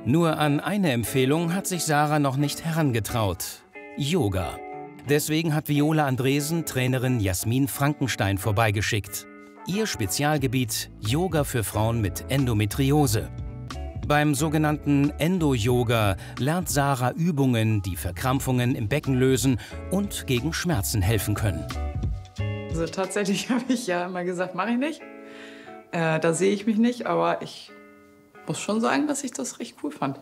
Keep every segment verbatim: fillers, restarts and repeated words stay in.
Nur an eine Empfehlung hat sich Sarah noch nicht herangetraut: Yoga. Deswegen hat Viola Andresen Trainerin Jasmin Frankenstein vorbeigeschickt. Ihr Spezialgebiet: Yoga für Frauen mit Endometriose. Beim sogenannten Endo-Yoga lernt Sarah Übungen, die Verkrampfungen im Becken lösen und gegen Schmerzen helfen können. Also tatsächlich habe ich ja immer gesagt, mache ich nicht. Äh, da sehe ich mich nicht, aber ich muss schon sagen, dass ich das recht cool fand.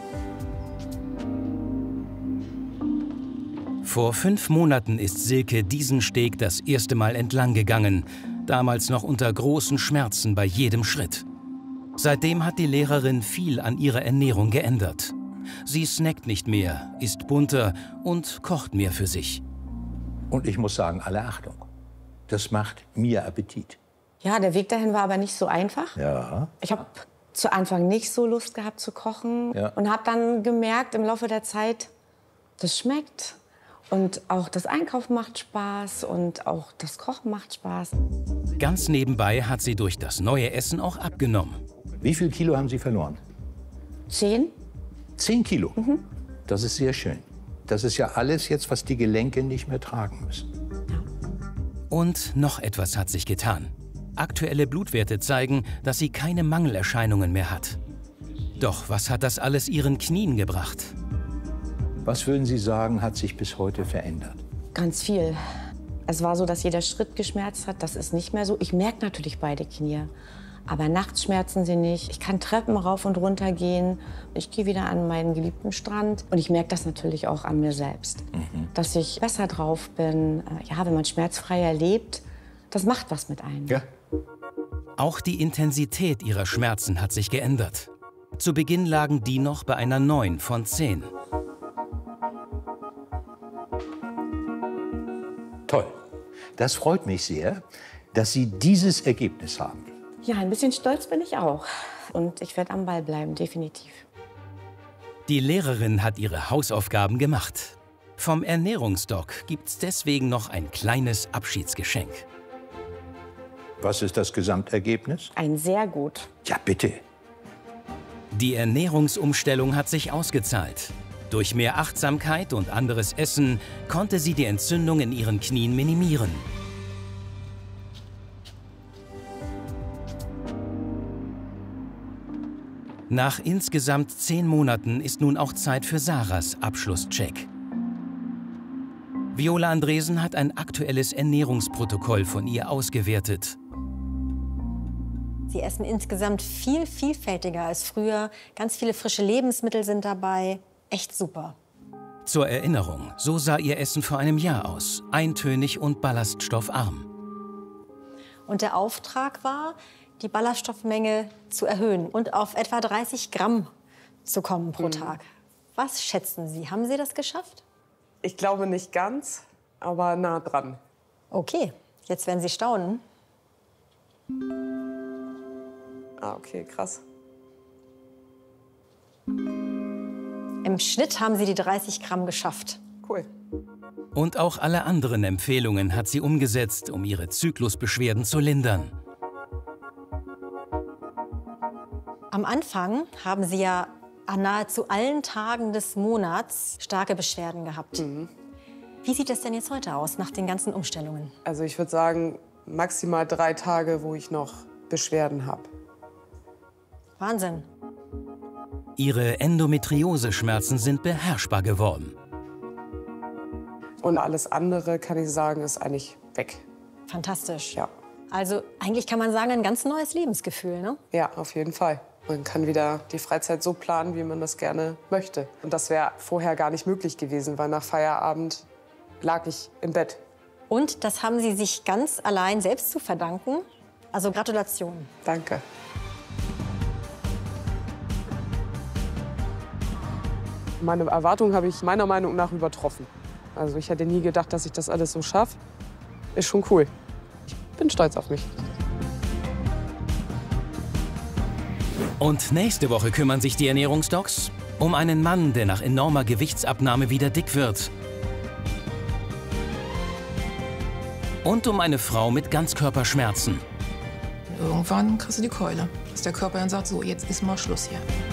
Vor fünf Monaten ist Silke diesen Steg das erste Mal entlang gegangen, damals noch unter großen Schmerzen bei jedem Schritt. Seitdem hat die Lehrerin viel an ihrer Ernährung geändert. Sie snackt nicht mehr, isst bunter und kocht mehr für sich. Und ich muss sagen, alle Achtung, das macht mir Appetit. Ja, der Weg dahin war aber nicht so einfach. Ja. Ich habe zu Anfang nicht so Lust gehabt zu kochen, ja. und habe dann gemerkt im Laufe der Zeit, das schmeckt. Und auch das Einkaufen macht Spaß und auch das Kochen macht Spaß. Ganz nebenbei hat sie durch das neue Essen auch abgenommen. Wie viel Kilo haben Sie verloren? Zehn. Zehn Kilo? Mhm. Das ist sehr schön. Das ist ja alles jetzt, was die Gelenke nicht mehr tragen müssen. Und noch etwas hat sich getan. Aktuelle Blutwerte zeigen, dass sie keine Mangelerscheinungen mehr hat. Doch was hat das alles ihren Knien gebracht? Was würden Sie sagen, hat sich bis heute verändert? Ganz viel. Es war so, dass jeder Schritt geschmerzt hat. Das ist nicht mehr so. Ich merke natürlich beide Knie. Aber nachts schmerzen sie nicht. Ich kann Treppen rauf und runter gehen. Ich gehe wieder an meinen geliebten Strand. Und ich merke das natürlich auch an mir selbst. Mhm. Dass ich besser drauf bin. Ja, wenn man schmerzfreier lebt, das macht was mit einem. Ja. Auch die Intensität ihrer Schmerzen hat sich geändert. Zu Beginn lagen die noch bei einer neun von zehn. Toll. Das freut mich sehr, dass Sie dieses Ergebnis haben. Ja, ein bisschen stolz bin ich auch. Und ich werde am Ball bleiben, definitiv. Die Lehrerin hat ihre Hausaufgaben gemacht. Vom Ernährungsdoc gibt's deswegen noch ein kleines Abschiedsgeschenk. Was ist das Gesamtergebnis? Ein sehr gut. Ja, bitte. Die Ernährungsumstellung hat sich ausgezahlt. Durch mehr Achtsamkeit und anderes Essen konnte sie die Entzündung in ihren Knien minimieren. Nach insgesamt zehn Monaten ist nun auch Zeit für Sarahs Abschlusscheck. Viola Andresen hat ein aktuelles Ernährungsprotokoll von ihr ausgewertet. Sie essen insgesamt viel vielfältiger als früher. Ganz viele frische Lebensmittel sind dabei. Echt super. Zur Erinnerung, so sah ihr Essen vor einem Jahr aus. Eintönig und ballaststoffarm. Und der Auftrag war, die Ballaststoffmenge zu erhöhen und auf etwa dreißig Gramm zu kommen pro mhm. Tag. Was schätzen Sie? Haben Sie das geschafft? Ich glaube nicht ganz, aber nah dran. Okay, jetzt werden Sie staunen. Ah, okay, krass. Im Schnitt haben Sie die dreißig Gramm geschafft. Cool. Und auch alle anderen Empfehlungen hat sie umgesetzt, um ihre Zyklusbeschwerden zu lindern. Am Anfang haben Sie ja an nahezu allen Tagen des Monats starke Beschwerden gehabt. Mhm. Wie sieht es denn jetzt heute aus, nach den ganzen Umstellungen? Also ich würde sagen, maximal drei Tage, wo ich noch Beschwerden habe. Wahnsinn. Ihre Endometriose-Schmerzen sind beherrschbar geworden. Und alles andere, kann ich sagen, ist eigentlich weg. Fantastisch. Ja. Also eigentlich kann man sagen, ein ganz neues Lebensgefühl, ne? Ja, auf jeden Fall. Man kann wieder die Freizeit so planen, wie man das gerne möchte. Und das wäre vorher gar nicht möglich gewesen, weil nach Feierabend lag ich im Bett. Und das haben Sie sich ganz allein selbst zu verdanken. Also Gratulation. Danke. Meine Erwartungen habe ich meiner Meinung nach übertroffen. Also ich hätte nie gedacht, dass ich das alles so schaffe. Ist schon cool. Ich bin stolz auf mich. Und nächste Woche kümmern sich die Ernährungsdocs um einen Mann, der nach enormer Gewichtsabnahme wieder dick wird. Und um eine Frau mit Ganzkörperschmerzen. Irgendwann kriegst du die Keule, dass der Körper dann sagt, so, jetzt ist mal Schluss hier.